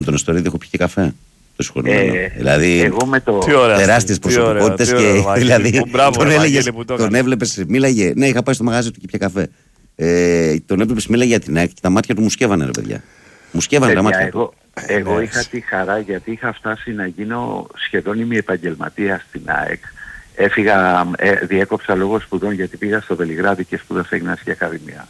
τον Νεστορίδη έχω πιει και καφέ. Το συγχωρημένο. Δηλαδή, εγώ με το... τεράστιες προσωπικότητες και δηλαδή τον έβλεπες, μίλαγε. Ναι, είχα πάει στο μαγάζι του και πια καφέ. Τον έβλεπες, μίλαγε για την ΑΕΚ και τα μάτια του μου σκεύανε, ρε παιδιά. Μου σκεύανε τα μάτια του. Εγώ είχα τη χαρά γιατί είχα φτάσει να γίνω σχεδόν ημιεπαγγελματίας στην ΑΕΚ. Έφυγα, διέκοψα λόγω σπουδών γιατί πήγα στο Βελιγράδι και σπούδασα Γυμναστική Ακαδημία.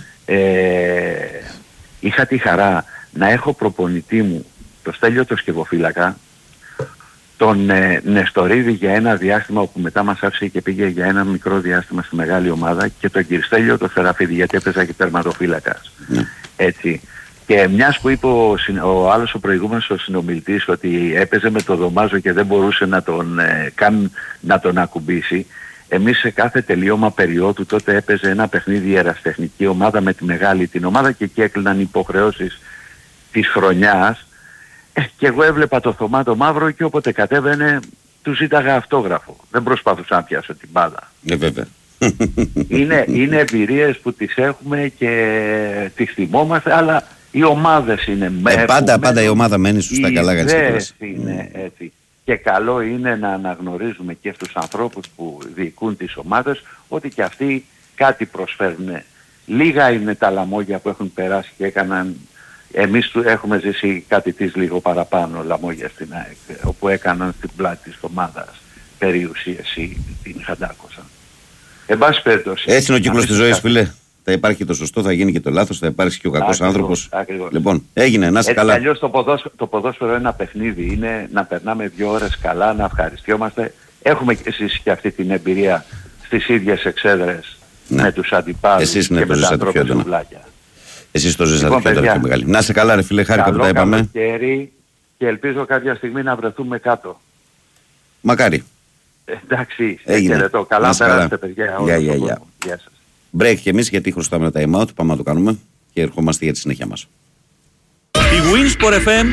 Είχα τη χαρά να έχω προπονητή μου το Στέλιο το σκευοφύλακα, τον Νεστορίδη για ένα διάστημα όπου μετά μας άφησε και πήγε για ένα μικρό διάστημα στη μεγάλη ομάδα και τον Κυριστέλιο το Σεραφίδη γιατί έπαιζα και τερματοφύλακας. Έτσι. Και μιας που είπε ο άλλος ο προηγούμενος ο συνομιλητής ότι έπαιζε με το Δωμάζο και δεν μπορούσε να τον ακουμπήσει, εμείς σε κάθε τελείωμα περίοδου τότε έπαιζε ένα παιχνίδι ερασιτεχνική ομάδα με τη μεγάλη την ομάδα και εκεί έκλειναν υποχρεώσεις της χρονιάς και εγώ έβλεπα το Θωμά το Μαύρο και όποτε κατέβαινε του ζήταγα αυτόγραφο. Δεν προσπαθούσα να πιάσω την μπάλα. Βέβαια. Είναι εμπειρίες που τις έχουμε και τις θυμόμαστε, αλλά οι ομάδες είναι πάντα η ομάδα μένει στα καλά γατσίδες. Είναι έτσι. Και καλό είναι να αναγνωρίζουμε και στους ανθρώπους που διοικούν τις ομάδες ότι και αυτοί κάτι προσφέρουν. Λίγα είναι τα λαμόγια που έχουν περάσει και έκαναν. Εμείς έχουμε ζήσει κάτι της λίγο παραπάνω λαμόγια στην ΑΕΚ, όπου έκαναν στην πλάτη της ομάδας περιουσίες ή την χαντάκωσαν. Εν πάση περιπτώσει. Έτσι είναι ο κύκλος της ζωής, φίλε. Θα υπάρχει και το σωστό, θα γίνει και το λάθος, θα υπάρξει και ο κακός άνθρωπος. Λοιπόν, έγινε, να είσαι καλά. Αλλιώς το ποδόσφαιρο είναι ένα παιχνίδι, είναι να περνάμε 2 ώρες καλά, να ευχαριστιόμαστε. Έχουμε και εσείς και αυτή την εμπειρία στις ίδιες εξέδρες με τους αντιπάλους και με τα ανθρώπους δουλάκια. Εσείς το ζήσατε πιο πιο μεγάλη. Να είσαι καλά ρε φίλε, χάρηκα που τα είπαμε. Καλό καλοκαίρι και ελπίζω κάποια στιγμή να βρεθούμε κάτω. Μακάρι. Εντάξει, χαιρετώ. Καλά περάστε παιδιά. Γεια σας. Break και εμείς γιατί χρωστάμε τα time out, πάμε να το κάνουμε και ερχόμαστε για τη συνέχεια μας. Η Winsport FM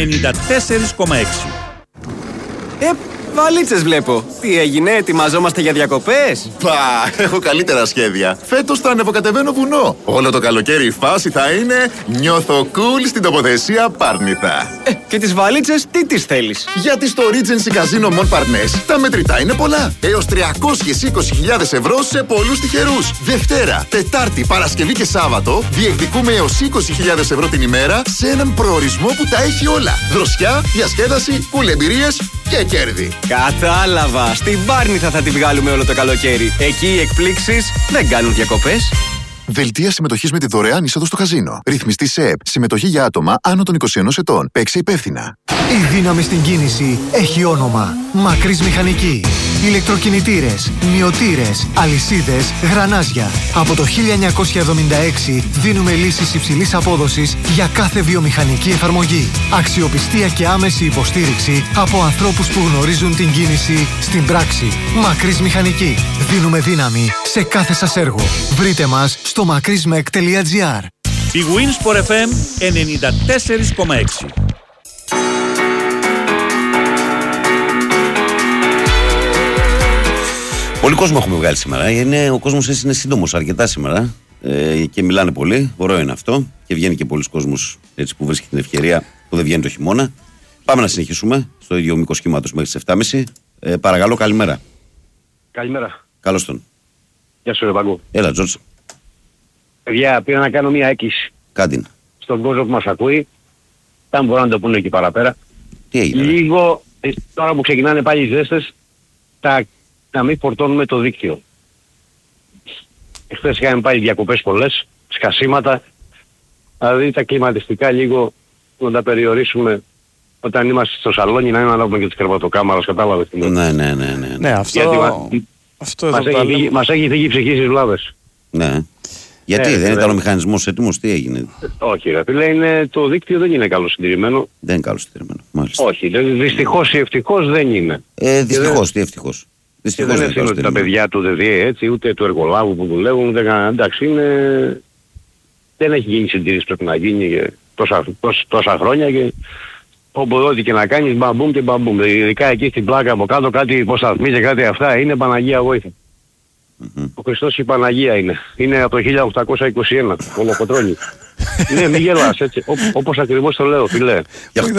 94,6. Βαλίτσες βλέπω. Τι έγινε, ετοιμαζόμαστε για διακοπές? Πα, έχω καλύτερα σχέδια. Φέτος θα ανεβοκατεβαίνω βουνό. Όλο το καλοκαίρι η φάση θα είναι νιώθω cool στην τοποθεσία Πάρνηθα. Και τις βαλίτσες τι τις θέλεις? Γιατί στο Regency Casino Mon Parnes τα μετρητά είναι πολλά. Έως 320.000 ευρώ σε πολλούς τυχερούς. Δευτέρα, Τετάρτη, Παρασκευή και Σάββατο διεκδικούμε έως 20.000 ευρώ την ημέρα σε έναν προορισμό που τα έχει όλα. Δροσιά, διασκέδαση, κουλεμπειρίες και κέρδη. Κατάλαβα. Στην Πάρνηθα θα τη βγάλουμε όλο το καλοκαίρι. Εκεί οι εκπλήξεις δεν κάνουν διακοπές. Δελτία συμμετοχής με τη δωρεάν είσοδο στο καζίνο. Ρυθμιστή ΣΕΕΠ. Συμμετοχή για άτομα άνω των 21 ετών. Παίξε υπεύθυνα. Η δύναμη στην κίνηση έχει όνομα. Μακρύς Μηχανική. Ηλεκτροκινητήρες, μυωτήρες, αλυσίδες, γρανάζια. Από το 1976 δίνουμε λύσεις υψηλής απόδοσης για κάθε βιομηχανική εφαρμογή. Αξιοπιστία και άμεση υποστήριξη από ανθρώπους που γνωρίζουν την κίνηση στην πράξη. Μακρύς Μηχανική. Δίνουμε δύναμη σε κάθε σας έργο. Βρείτε μας στο makrismek.gr. Η Winsport FM 94,6. Πολύ κόσμο έχουμε βγάλει σήμερα. Ο κόσμος έτσι είναι σύντομος αρκετά σήμερα και μιλάνε πολύ. Ωραίο είναι αυτό. Και βγαίνει και πολλοί κόσμος έτσι που βρίσκει την ευκαιρία που δεν βγαίνει το χειμώνα. Πάμε να συνεχίσουμε στο ίδιο μήκος κύματος μέχρι τις 7.30. Παρακαλώ, καλημέρα. Καλημέρα. Καλώς τον. Γεια σου, ρε Παγκού. Έλα, Τζόρτζ. Παιδιά, πήρα να κάνω μια έκκληση. Κάντιν. Στον κόσμο που μας ακούει. Αν μπορώ να το πούνε εκεί παραπέρα. Τι έγινε? Λίγο, τώρα που ξεκινάνε πάλι οι ζέστες, να μην φορτώνουμε το δίκτυο. Εχθές είχαμε πάλι διακοπές πολλές, σκασίματα. Δηλαδή τα κλιματιστικά λίγο να τα περιορίσουμε όταν είμαστε στο σαλόνι, να μην ανάβουμε και τις κρεβατοκάμαρες, κατάλαβες τι λέω. Ναι, αυτό μας έχει φύγει η ψυχή στις βλάβες. Ναι. Γιατί δεν ήταν ο μηχανισμός έτοιμος, τι έγινε? Όχι ρε φίλε, το δίκτυο δεν είναι καλοσυντηρημένο. Δεν είναι καλοσυντηρημένο, μάλιστα. Όχι, δυστυχώς ή ευτυχώς δεν είναι. Δυστυχώς, τι ευτυχώς. Και δεν ευθύνονται τα παιδιά του ΔΔΕ έτσι, ούτε του εργολάβου που δουλεύουν, εντάξει δεν έχει γίνει συντήρηση, πρέπει να γίνει για τόσα χρόνια και ό,τι και να κάνεις μπαμπούμ και μπαμπούμ. Ειδικά εκεί στην πλάκα από κάτω κάτι υποσταθμοί και κάτι αυτά είναι Παναγία βοήθεια. Ο Χριστός και η Παναγία είναι. Είναι από το 1821, Κολοκοτρώνη. Ναι, μην γελάς έτσι, όπως ακριβώς το λέω, φιλέ.